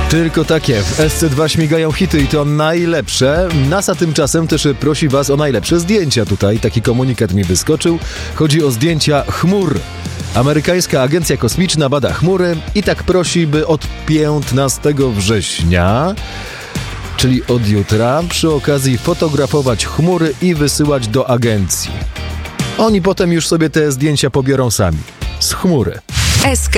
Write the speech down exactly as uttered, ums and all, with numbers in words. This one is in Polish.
Tylko takie, w S C dwa śmigają hity i to najlepsze. NASA tymczasem też prosi was o najlepsze zdjęcia tutaj. Taki komunikat mi wyskoczył. Chodzi o zdjęcia chmur. Amerykańska Agencja Kosmiczna bada chmury i tak prosi, by od piętnastego września, czyli od jutra, przy okazji fotografować chmury i wysyłać do agencji. Oni potem już sobie te zdjęcia pobiorą sami. Z chmury. S K